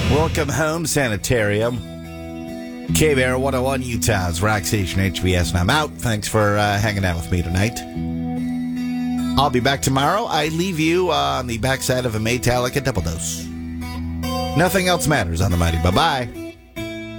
Welcome home, Sanitarium. K-Bear 101 Utah's Rock Station HBS, and I'm out. Thanks for hanging out with me tonight. I'll be back tomorrow. I leave you on the backside of a Metallica double dose. Nothing else matters on the mighty. Bye-bye.